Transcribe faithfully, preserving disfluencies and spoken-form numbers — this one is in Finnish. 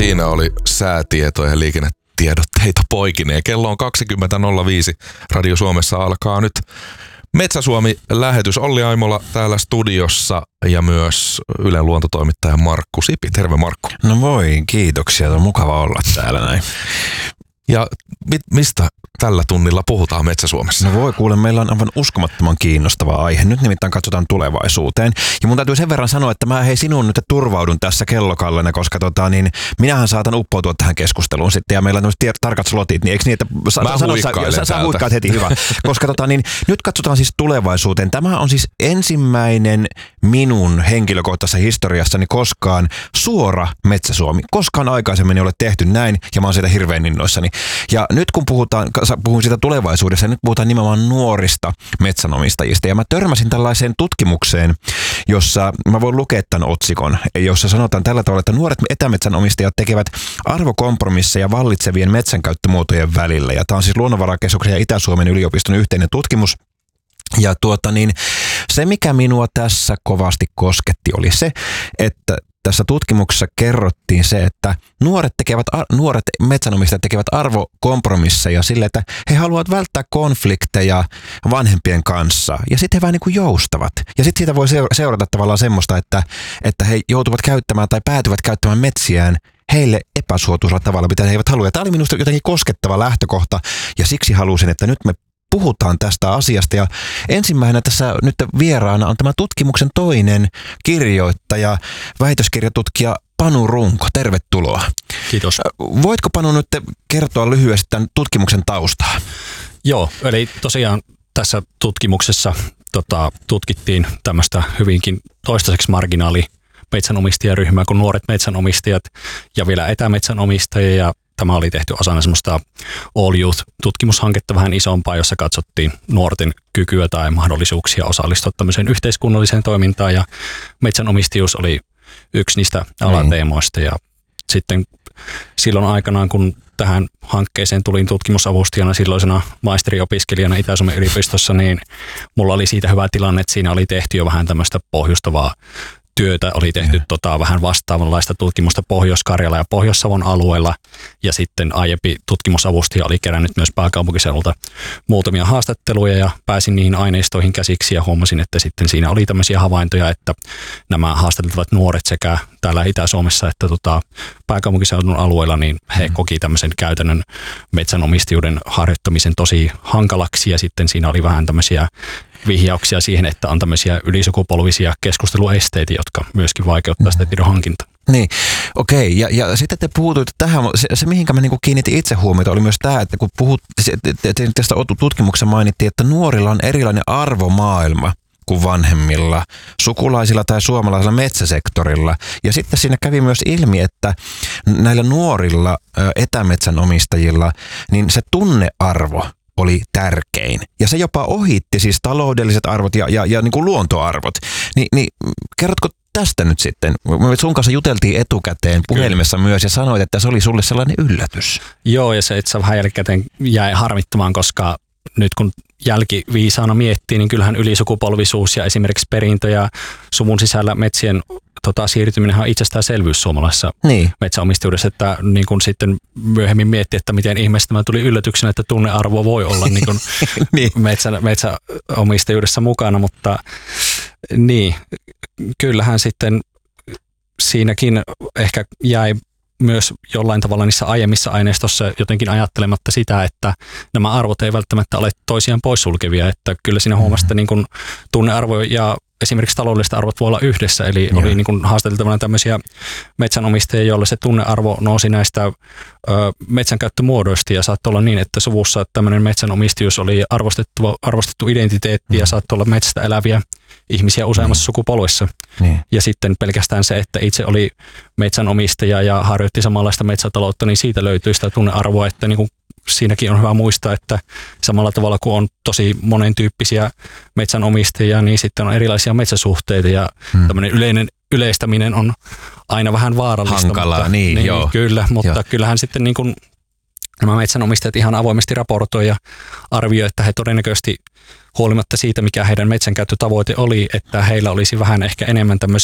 Siinä oli säätieto ja liikennetiedotteita poikineen. Kello on kaksikymmentä nolla viisi. Radio Suomessa alkaa nyt Metsä-Suomi-lähetys. Olli Aimola täällä studiossa ja myös Ylen luontotoimittaja Markku Sipi. Terve Markku. No voi, kiitoksia. On mukava olla täällä näin. Ja mit, mistä tällä tunnilla puhutaan Metsä-Suomessa? No voi kuule, meillä on aivan uskomattoman kiinnostava aihe. Nyt nimittäin katsotaan tulevaisuuteen. Ja mun täytyy sen verran sanoa, että mä hei sinun nyt turvaudun tässä kellokallena, koska tota, niin, minähän saatan uppoutua tähän keskusteluun sitten. Ja meillä on tämmöiset tarkat slotit, niin eikö niin, että sa, mä sano, sä, sä huikkaat heti, hyvä. Koska tota, niin, nyt katsotaan siis tulevaisuuteen. Tämä on siis ensimmäinen minun henkilökohtaisessa historiassani koskaan suora Metsä-Suomi. Koskaan aikaisemmin ei ole tehty näin ja mä oon siitä hirveän innoissani. Ja nyt kun puhutaan, puhun siitä tulevaisuudessa, nyt puhutaan nimenomaan nuorista metsänomistajista. Ja mä törmäsin tällaiseen tutkimukseen, jossa mä voin lukea tämän otsikon, jossa sanotaan tällä tavalla, että nuoret etämetsänomistajat tekevät arvokompromisseja vallitsevien metsänkäyttömuotojen välillä. Ja tämä on siis Luonnonvarakeskuksen ja Itä-Suomen yliopiston yhteinen tutkimus. Ja tuota niin, se mikä minua tässä kovasti kosketti oli se, että tässä tutkimuksessa kerrottiin se, että nuoret, tekevät, nuoret metsänomistajat tekevät arvokompromisseja sille, että he haluavat välttää konflikteja vanhempien kanssa. Ja sitten he vähän niin kuin joustavat. Ja sitten siitä voi seurata tavallaan semmoista, että, että he joutuvat käyttämään tai päätyvät käyttämään metsiään heille epäsuotuisella tavalla, mitä he eivät halua. Ja tämä oli minusta jotenkin koskettava lähtökohta ja siksi halusin, että nyt me puhutaan tästä asiasta ja ensimmäisenä tässä nyt vieraana on tämä tutkimuksen toinen kirjoittaja, väitöskirjatutkija Panu Runko. Tervetuloa. Kiitos. Voitko Panu nyt kertoa lyhyesti tämän tutkimuksen taustaa? Joo, eli tosiaan tässä tutkimuksessa tota, tutkittiin tämmöistä hyvinkin toistaiseksi marginaali metsänomistajaryhmää kuin nuoret metsänomistajat ja vielä etämetsänomistajia ja tämä oli tehty osana semmoista All Youth-tutkimushanketta vähän isompaa, jossa katsottiin nuorten kykyä tai mahdollisuuksia osallistua tämmöiseen yhteiskunnalliseen toimintaan ja metsänomistajuus oli yksi niistä alateemoista ja sitten silloin aikanaan, kun tähän hankkeeseen tulin tutkimusavustajana silloisena maisteriopiskelijana Itä-Suomen yliopistossa, niin mulla oli siitä hyvä tilanne, että siinä oli tehty jo vähän tämmöistä pohjustavaa työtä, oli tehty mm. tota, vähän vastaavanlaista tutkimusta Pohjois-Karjala ja Pohjois-Savon alueella ja sitten aiempi tutkimusavustaja oli kerännyt myös pääkaupunkiseudulta muutamia haastatteluja ja pääsin niihin aineistoihin käsiksi ja huomasin, että sitten siinä oli tämmöisiä havaintoja, että nämä haastateltavat nuoret sekä täällä Itä-Suomessa että tota, pääkaupunkiseudun alueella, niin he mm. koki tämmöisen käytännön metsänomistajuuden harjoittamisen tosi hankalaksi ja sitten siinä oli vähän tämmöisiä vihjauksia siihen, että on tämmöisiä ylisukupolvisia keskusteluesteitä, jotka myöskin vaikeuttaa sitä tiedon hankintaa. Niin, okei. Ja, ja sitten te puhutuitte tähän, se, se mihinkä mä niinku kiinnitin itse huomiota, oli myös tämä, että kun puhut, tästä tutkimuksessa mainittiin, että nuorilla on erilainen arvomaailma kuin vanhemmilla, sukulaisilla tai suomalaisilla metsäsektorilla. Ja sitten siinä kävi myös ilmi, että näillä nuorilla etämetsänomistajilla, niin se tunnearvo oli tärkein. Ja se jopa ohitti siis taloudelliset arvot ja, ja, ja niin kuin luontoarvot. Ni, niin kerrotko tästä nyt sitten? Me sun kanssa juteltiin etukäteen puhelimessa Kyllä. myös ja sanoit, että se oli sulle sellainen yllätys. Joo, ja se itse vähän jälkikäteen jäi harmittamaan, koska nyt kun jälkiviisaana miettii, niin kyllähän ylisukupolvisuus ja esimerkiksi perintö ja suvun sisällä metsien tota, siirtyminen on itsestäänselvyys suomalaisessa niin. metsäomistajuudessa, että niin kun sitten myöhemmin miettii, että miten ihmeessä tämä tuli yllätyksenä, että tunnearvo voi olla niin kun niin. Metsä, metsäomistajuudessa mukana, mutta niin, kyllähän sitten siinäkin ehkä jäi myös jollain tavalla niissä aiemmissa aineistossa jotenkin ajattelematta sitä, että nämä arvot ei välttämättä ole toisiaan poissulkevia, että kyllä siinä huomasi, että niin kuin tunnearvo ja esimerkiksi taloudelliset arvot voi olla yhdessä, eli Joo. oli niin kuin haastateltavana tämmöisiä metsänomistajia, joille se tunnearvo nousi näistä ö, metsänkäyttömuodoista ja saattoi olla niin, että suvussa tämmöinen metsänomistajuus oli arvostettu, arvostettu identiteetti mm. ja saattoi olla metsästä eläviä ihmisiä useammassa niin. sukupolvessa. Niin. Ja sitten pelkästään se, että itse oli metsänomistaja ja harjoitti samanlaista metsätaloutta, niin siitä löytyy sitä tunnearvoa, että niin kuin siinäkin on hyvä muistaa, että samalla tavalla kuin on tosi monentyyppisiä metsänomistajia, niin sitten on erilaisia metsäsuhteita ja hmm. tämmöinen yleinen yleistäminen on aina vähän vaarallista. Hankalaa, mutta, niin, niin joo. Kyllä, mutta joo. kyllähän sitten niin kuin nämä metsänomistajat ihan avoimesti raportoi ja arvioi, että he todennäköisesti huolimatta siitä, mikä heidän metsänkäyttötavoite oli, että heillä olisi vähän ehkä enemmän tämmöisiä